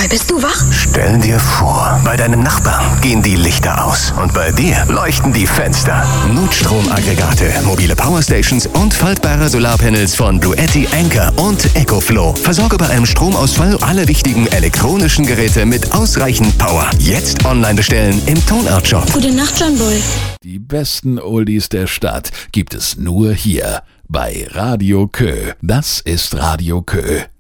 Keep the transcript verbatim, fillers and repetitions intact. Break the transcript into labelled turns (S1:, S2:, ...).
S1: bist du wach?
S2: Stell dir vor, bei deinem Nachbarn gehen die Lichter aus und bei dir leuchten die Fenster. Notstromaggregate, mobile Powerstations und faltbare Solarpanels von Bluetti, Anker und EcoFlow. Versorge bei einem Stromausfall alle wichtigen elektronischen Geräte mit ausreichend Power. Jetzt online bestellen im Tonart-Shop.
S1: Gute Nacht, John Boy.
S3: Die besten Oldies der Stadt gibt es nur hier bei Radio Kö. Das ist Radio Kö.